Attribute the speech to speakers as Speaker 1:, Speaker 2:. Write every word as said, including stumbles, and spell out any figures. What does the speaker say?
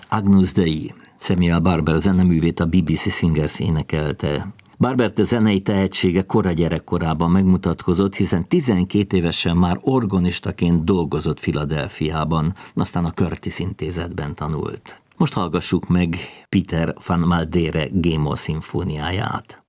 Speaker 1: Agnus Dei, Samuel Barber zeneművét a bé bé cé Singers énekelte. Barber zenei tehetsége kora gyerekkorában megmutatkozott, hiszen tizenkét évesen már organistaként dolgozott Philadelphiában, aztán a Curtis intézetben tanult. Most hallgassuk meg Pieter van Maldere Gémol szimfóniáját.